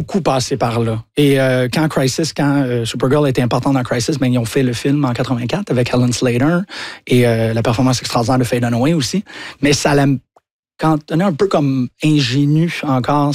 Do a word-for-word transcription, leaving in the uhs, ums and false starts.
beaucoup passé par là. Et euh, quand Crisis, quand euh, Supergirl était important dans Crisis, ben, ils ont fait le film en quatre-vingt-quatre avec Helen Slater et euh, la performance extraordinaire de Faye Dunaway aussi. Mais ça l'a quand on est un peu comme ingénu encore